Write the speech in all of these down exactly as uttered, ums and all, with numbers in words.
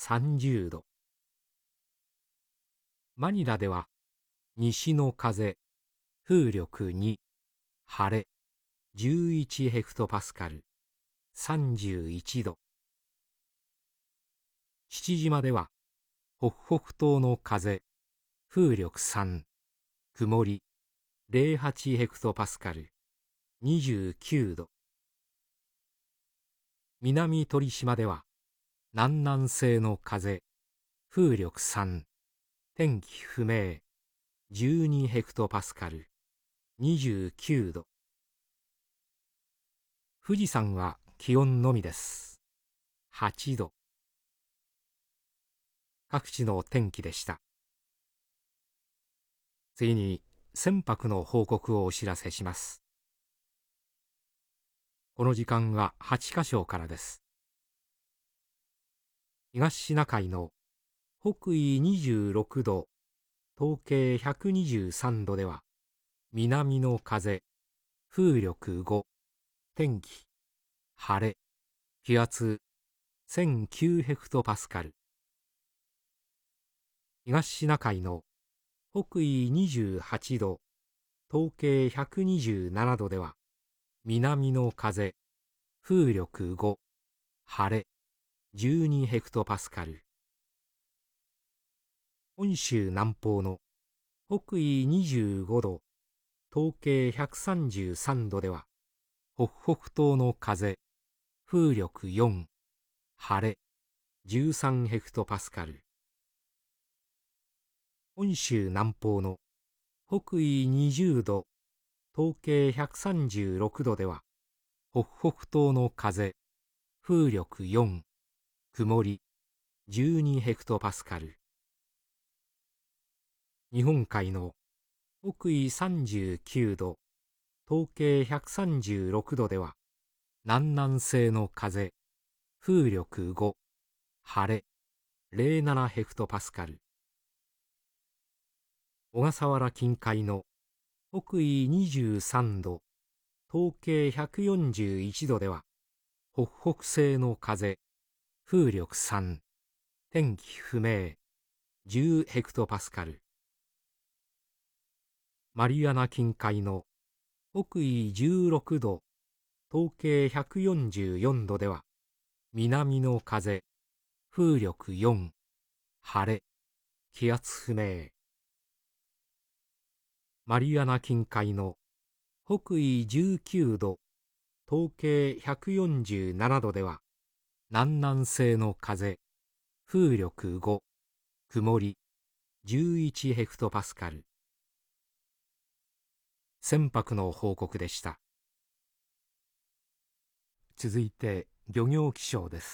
さんじゅうど。マニラでは西の風、風力に、晴れ、じゅういちヘクトパスカル、さんじゅういちど。父島では北北東の風、風力さん、曇り、ゼロはちヘクトパスカル、にじゅうきゅうど。南鳥島では南南西の風、風力さん、天気不明、じゅうにヘクトパスカル、にじゅうきゅうど。富士山は気温のみです。はちど。各地の天気でした。次に船舶の報告をお知らせします。この時間ははちかしょからです。東シナ海の北緯にじゅうろくど、東経ひゃくにじゅうさんどでは、南の風、風力ご、天気、晴れ、気圧せんきゅうヘクトパスカル。東シナ海の北緯にじゅうはちど、東経ひゃくにじゅうななどでは、南の風、風力ご、晴れ、じゅうにヘクトパスカル。本州南方の北緯にじゅうごど、東経ひゃくさんじゅうさんどでは、北北東の風、風力よん、晴れ、じゅうさんヘクトパスカル。本州南方の北緯にじゅうど、東経ひゃくさんじゅうろくどでは、北北東の風、風力よん、曇り、じゅうにヘクトパスカル。日本海の北緯さんじゅうきゅうど、東経ひゃくさんじゅうろくどでは、南南西の風、風力ご、晴れ、ゼロななヘクトパスカル。小笠原近海の北緯にじゅうさんど、東経ひゃくよんじゅういちどでは、北北西の風、風力さん、天気不明、じゅうヘクトパスカル。マリアナ近海の北緯じゅうろくど、東経ひゃくよんじゅうよんどでは、南の風、風力よん、晴れ、気圧不明。マリアナ近海の北緯じゅうきゅうど、東経ひゃくよんじゅうななどでは、南南西の風、風力ご、曇り、じゅういちヘクトパスカル。船舶の報告でした。続いて漁業気象です。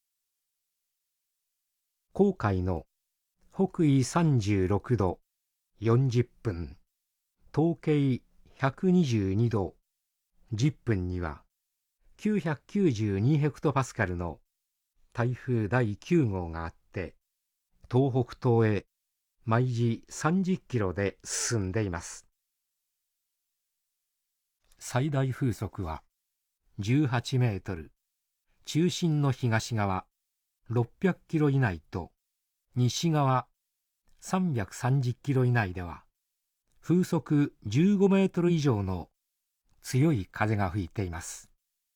黄海の北緯さんじゅうろくどよんじゅっぷん、東経ひゃくにじゅうにどじゅっぷんにはきゅうひゃくきゅうじゅうにヘクトパスカルの台風だいきゅうごうがあって、東北東へ毎時さんじゅっキロで進んでいます。最大風速はじゅうはちメートル、中心の東側ろっぴゃくキロ以内と西側さんびゃくさんじゅっキロ以内では風速じゅうごメートル以上の強い風が吹いています。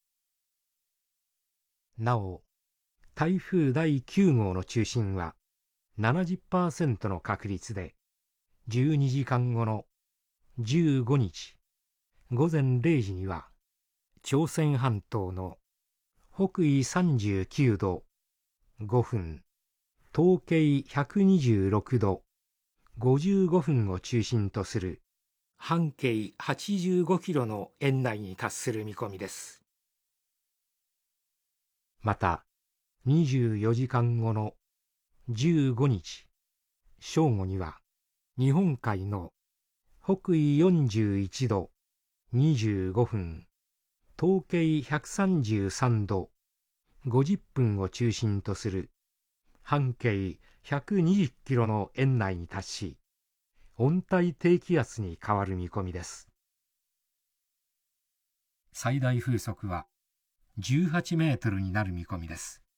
なお、台風だいきゅうごうの中心は ななじゅっパーセント の確率でじゅうにじかんごのじゅうごにちごぜんれいじには朝鮮半島の北緯さんじゅうきゅうどごふん、東経ひゃくにじゅうろくどごじゅうごふんを中心とする半径はちじゅうごキロの円内に達する見込みです。またにじゅうよじかんごのじゅうごにち正午には日本海の北緯よんじゅういちどにじゅうごふん、東経ひゃくさんじゅうさんどごじゅっぷんを中心とする半径ひゃくにじゅっキロの円内に達し、温帯低気圧に変わる見込みです。最大風速はじゅうはちメートルになる見込みです。